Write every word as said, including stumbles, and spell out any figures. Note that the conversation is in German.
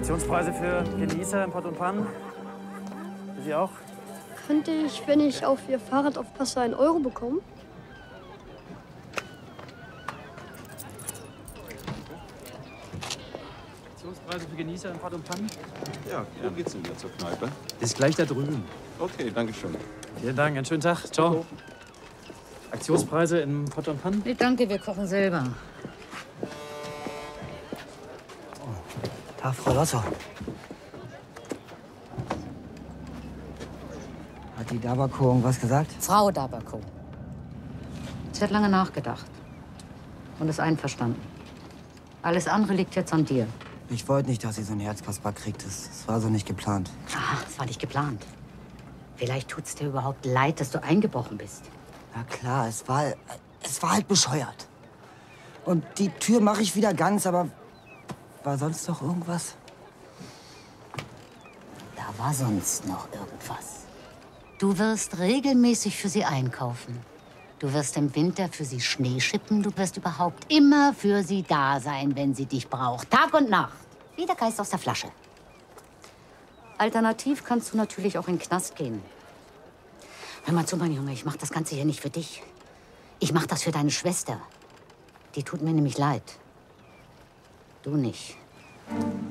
Aktionspreise für Genießer in Pott und Pann. Für Sie auch? Könnte ich, wenn ich auf Ihr Fahrrad aufpasse, einen Euro bekommen? Aktionspreise für Genießer in Pott und Pann? Ja, wo geht's denn wieder zur Kneipe? Ist gleich da drüben. Okay, danke schön. Vielen Dank, einen schönen Tag. Ciao. Aktionspreise in Pott und Pann? Nee, danke, wir kochen selber. Tag, Frau Lossow. Hat die Dabako irgendwas gesagt? Frau Dabako. Sie hat lange nachgedacht und ist einverstanden. Alles andere liegt jetzt an dir. Ich wollte nicht, dass sie so ein Herzkasper kriegt. Das, das war so nicht geplant. Ah, das war nicht geplant. Vielleicht tut's dir überhaupt leid, dass du eingebrochen bist. Na klar, es war, es war halt bescheuert. Und die Tür mache ich wieder ganz, aber war sonst noch irgendwas? Da war sonst noch irgendwas. Du wirst regelmäßig für sie einkaufen. Du wirst im Winter für sie Schnee schippen. Du wirst überhaupt immer für sie da sein, wenn sie dich braucht. Tag und Nacht. Wie der Geist aus der Flasche. Alternativ kannst du natürlich auch in den Knast gehen. Hör mal zu, mein Junge, ich mach das Ganze hier nicht für dich. Ich mach das für deine Schwester. Die tut mir nämlich leid. Du nicht.